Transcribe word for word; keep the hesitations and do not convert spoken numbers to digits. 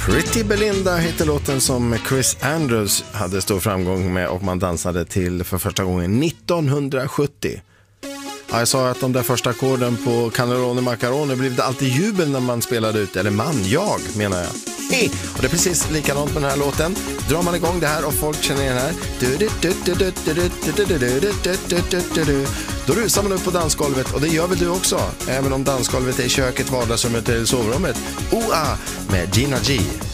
Pretty Belinda heter låten som Chris Andrews hade stor framgång med och man dansade till för första gången nittonhundrasjuttio. Ja, jag sa att de där första ackorden på Cannelloni Macaroni blev det alltid jubel när man spelade ut, eller man, jag menar jag. Hey! Och det är precis likadant med den här låten. Drar man igång det här och folk känner igen här, då rusar man upp på dansgolvet, och det gör väl du också, även om dansgolvet är i köket, vardagsrummet eller sovrummet. O A med Gina G.